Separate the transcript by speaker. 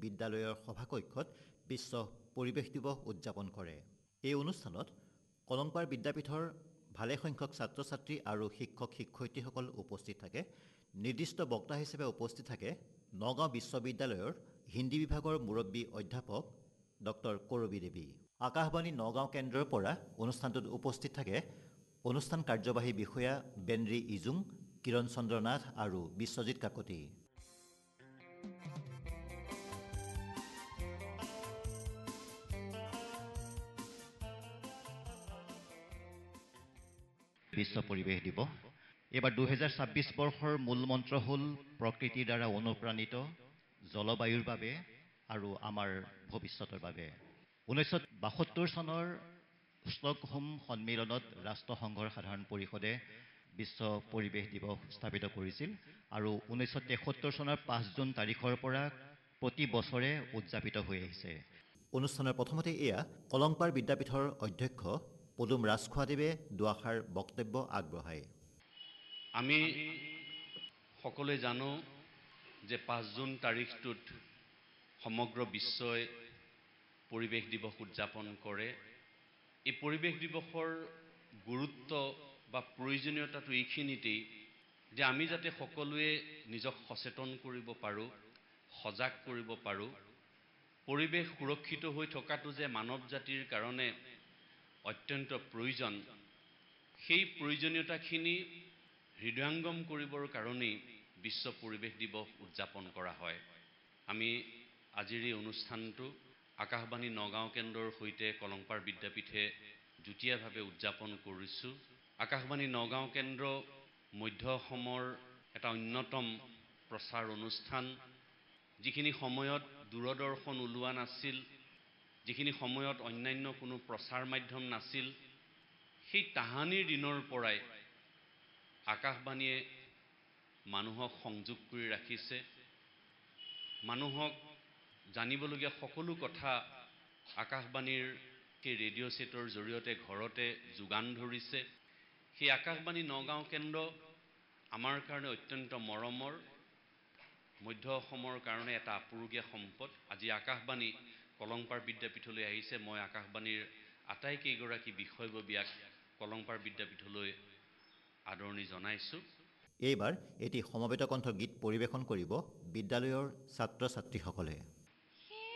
Speaker 1: বিদ্যালয়ৰ সভাকক্ষত বিশ্ব পৰিৱেশ দিৱস উদযাপন কৰে। এই অনুষ্ঠানত কলংপাৰ বিদ্যাপীঠৰ ভালেসংখ্যক ছাত্ৰ-ছাত্ৰী আৰু শিক্ষক-শিক্ষয়িত্ৰীসকল উপস্থিত থাকে। নিৰ্দিষ্ট বক্তা হিচাপে উপস্থিত থাকে নগাঁও বিশ্ববিদ্যালয়ৰ হিন্দী বিভাগৰ মুৰব্বী অধ্যাপক ডক্টৰ কৰবী দেৱী। আকাশবাণী নগাঁও কেন্দ্ৰৰ পৰা অনুষ্ঠানটোত উপস্থিত থাকে অনুষ্ঠান কাৰ্যবাহী বিষয়া বেনৰী ইজুং, কিৰণ চন্দ্ৰ নাথ আৰু বিশ্বজিৎ কাকতি। বিশ্ব পৰিৱেশ দিৱস এইবাৰ 2026 বৰ্ষৰ মূল মন্ত্ৰ হ'ল প্ৰকৃতিৰ দ্বাৰা অনুপ্ৰাণিত, জলবায়ুৰ বাবে আৰু আমাৰ ভৱিষ্যতৰ বাবে। 1972 চনৰ ষ্টকহোম সন্মিলনত ৰাষ্ট্ৰসংঘৰ সাধাৰণ পৰিষদে বিশ্ব পৰিৱেশ দিৱস স্থাপিত কৰিছিল আৰু 1973 চনৰ 5 জুন তাৰিখৰ পৰা প্ৰতি বছৰে উদযাপিত হৈ আহিছে। অনুষ্ঠানৰ প্ৰথমতে এয়া কলংপাৰ বিদ্যাপীঠৰ অধ্যক্ষ পদুম ৰাজখোৱাদেৱে দুআষাৰ বক্তব্য আগবঢ়ায়।
Speaker 2: আমি সকলোৱে জানো যে 5 জুন তাৰিখটোত সমগ্ৰ বিশ্বই পৰিৱেশ দিৱস উদযাপন কৰে। এই পৰিৱেশ দিৱসৰ গুৰুত্ব বা প্ৰয়োজনীয়তাটো এইখিনিতেই যে আমি যাতে সকলোৱে নিজক সচেতন কৰিব পাৰোঁ, সজাগ কৰিব পাৰোঁ। পৰিৱেশ সুৰক্ষিত হৈ থকাটো যে মানৱ জাতিৰ কাৰণে অত্যন্ত প্ৰয়োজন, সেই প্ৰয়োজনীয়তাখিনি হৃদয়ংগম কৰিবৰ কাৰণেই বিশ্ব পৰিৱেশ দিৱস উদযাপন কৰা হয়। আমি আজিৰ এই অনুষ্ঠানটো আকাশবাণী নগাঁও কেন্দ্ৰৰ সৈতে কলংপাৰ বিদ্যাপীঠে যুটীয়াভাৱে উদযাপন কৰিছোঁ। আকাশবাণী নগাঁও কেন্দ্ৰ মধ্য অসমৰ এটা অন্যতম প্ৰচাৰ অনুষ্ঠান, যিখিনি সময়ত দূৰদৰ্শন ওলোৱা নাছিল, যিখিনি সময়ত অন্যান্য কোনো প্ৰচাৰ মাধ্যম নাছিল, সেই তাহানিৰ দিনৰ পৰাই আকাশবাণীয়ে মানুহক সংযোগ কৰি ৰাখিছে। মানুহক জানিবলগীয়া সকলো কথা আকাশবাণীৰ সেই ৰেডিঅ' ছেটৰ জৰিয়তে ঘৰতে যোগান ধৰিছে। সেই আকাশবাণী নগাঁও কেন্দ্ৰ আমাৰ কাৰণে অত্যন্ত মৰমৰ, মধ্য অসমৰ কাৰণে এটা আপুৰুগীয়া সম্পদ। আজি আকাশবাণী কলংপাৰ বিদ্যাপীঠলৈ আহিছে। মই আকাশবাণীৰ আটাইকেইগৰাকী বিষয়ববীয়াক কলংপাৰ বিদ্যাপীঠলৈ আদৰণি জনাইছোঁ।
Speaker 1: এইবাৰ এটি সমবেত কণ্ঠ গীত পৰিৱেশন কৰিব বিদ্যালয়ৰ ছাত্ৰ-ছাত্ৰীসকলে।